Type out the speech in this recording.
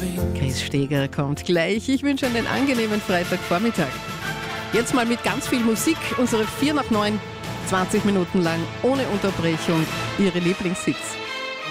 Chris Steger kommt gleich. Ich wünsche einen angenehmen Freitagvormittag. Jetzt mal mit ganz viel Musik. Unsere 4 nach 9, 20 Minuten lang, ohne Unterbrechung, Ihre Lieblingshits.